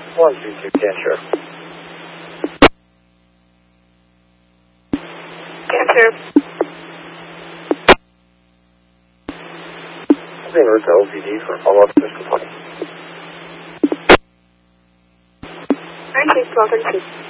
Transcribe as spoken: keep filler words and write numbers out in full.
one two two, Cancer. Cancer. Something alert to L P D for follow-up to this complaint. nine six, twelve thirty-two.